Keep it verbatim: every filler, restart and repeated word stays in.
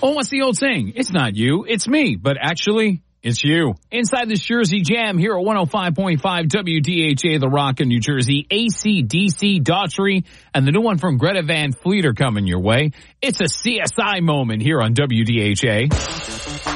Oh, what's the old saying? It's not you, it's me. But actually, it's you. Inside this Jersey Jam here at one oh five point five W D H A, The Rock in New Jersey, A C D C, Daughtry, and the new one from Greta Van Fleet are coming your way. It's a C S I moment here on W D H A.